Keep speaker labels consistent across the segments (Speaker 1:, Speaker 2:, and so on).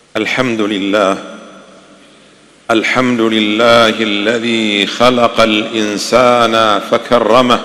Speaker 1: الحمد لله الذي خلق الإنسان فكرمه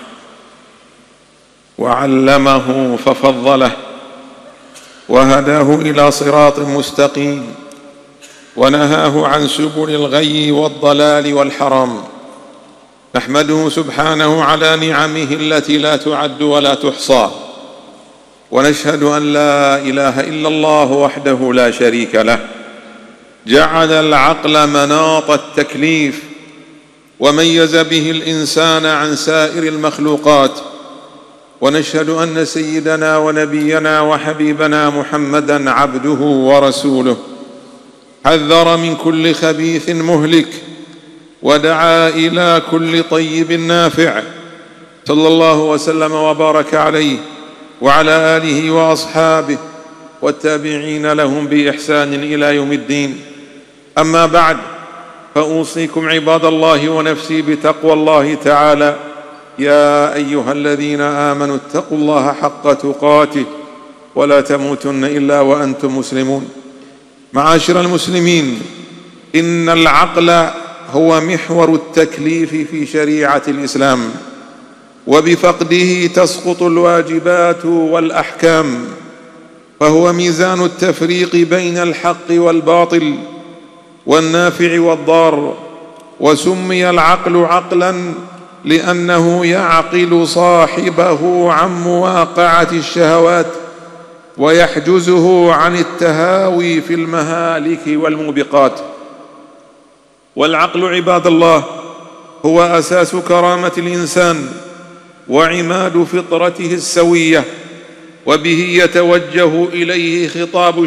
Speaker 1: وعلمه ففضله وهداه إلى صراط مستقيم ونهاه عن سبل الغي والضلال والحرام. نحمده سبحانه على نعمه التي لا تعد ولا تحصى، ونشهد أن لا إله إلا الله وحده لا شريك له، جعل العقل مناط التكليف وميز به الإنسان عن سائر المخلوقات. ونشهد أن سيدنا ونبينا وحبيبنا محمدًا عبده ورسوله، حذر من كل خبيث مهلك ودعا إلى كل طيب نافع، صلى الله وسلم وبارك عليه وعلى آله وأصحابه والتابعين لهم بإحسان إلى يوم الدين. أما بعد، فأوصيكم عباد الله ونفسي بتقوى الله تعالى. يا أيها الذين آمنوا اتقوا الله حق تقاته ولا تموتن إلا وأنتم مسلمون. معاشر المسلمين، إن العقل هو محور التكليف في شريعة الإسلام، وبفقده تسقط الواجبات والأحكام، فهو ميزان التفريق بين الحق والباطل والنافع والضار. وسمي العقل عقلاً لأنه يعقل صاحبه عن مواقعة الشهوات ويحجزه عن التهاوي في المهالك والموبقات. والعقل عباد الله هو أساس كرامة الإنسان وعماد فطرته السوية، وبه يتوجه إليه خطاب